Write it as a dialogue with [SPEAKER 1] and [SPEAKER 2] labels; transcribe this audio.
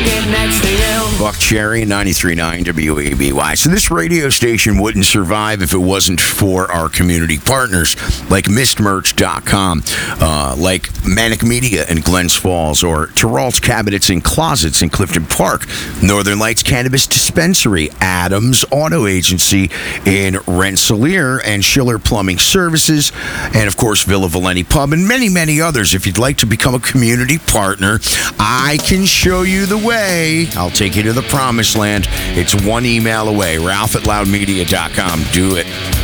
[SPEAKER 1] get next to you.
[SPEAKER 2] Buck Cherry, 93.9 WABY. So this radio station wouldn't survive if it wasn't for our community partners like mistmerch.com, like Manic Media in Glens Falls, or Terrell's Cabinets and Closets in Clifton Park, Northern Lights Cannabis Dispensary, Adams Auto Agency in Rensselaer, and Schiller Plumbing Services, and of course Villa Valenti Pub, and many, many others. If you'd like to become a community partner, I can show you the way. I'll take you to the promised land. It's one email away. Ralph@loudmedia.com. Do it.